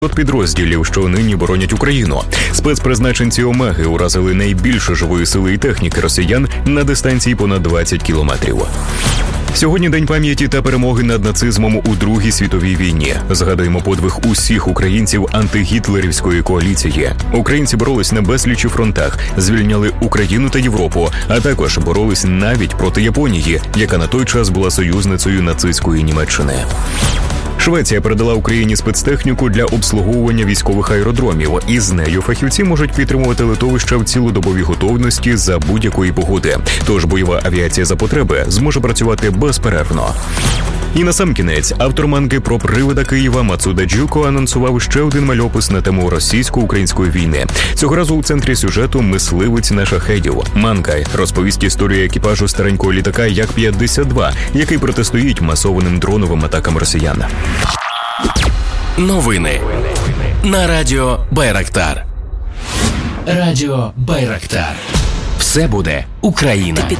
підрозділів, що нині боронять Україну. Спецпризначенці «Омеги» уразили найбільше живої сили і техніки росіян на дистанції понад 20 кілометрів. Сьогодні День пам'яті та перемоги над нацизмом у Другій світовій війні. Згадуємо подвиг усіх українців антигітлерівської коаліції. Українці боролись на безлічі фронтах, звільняли Україну та Європу, а також боролись навіть проти Японії, яка на той час була союзницею нацистської Німеччини. Швеція передала Україні спецтехніку для обслуговування військових аеродромів, і з нею фахівці можуть підтримувати литовища в цілодобовій готовності за будь-якої погоди. Тож бойова авіація за потреби зможе працювати безперервно. І насамкінець, автор манги про привида Києва Мацуда Джуко анонсував ще один мальопис на тему російсько-української війни. Цього разу у центрі сюжету мисливець на шахедів. Манга розповість історію екіпажу старенького літака Як-52, який протистоїть масованим дроновим атакам росіян. Новини на радіо Байрактар. Радіо Байрактар. Все буде Україна.